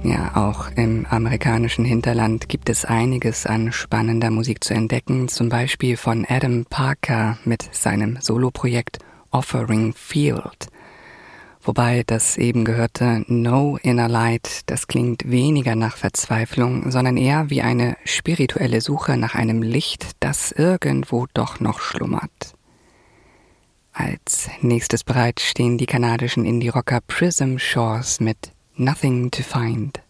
Ja, auch im amerikanischen Hinterland gibt es einiges an spannender Musik zu entdecken, zum Beispiel von Adam Parker mit seinem Soloprojekt Offering Field. Wobei das eben gehörte No Inner Light, das klingt weniger nach Verzweiflung, sondern eher wie eine spirituelle Suche nach einem Licht, das irgendwo doch noch schlummert. Als nächstes bereit stehen die kanadischen Indie-Rocker Prism Shores mit Nothing to Find.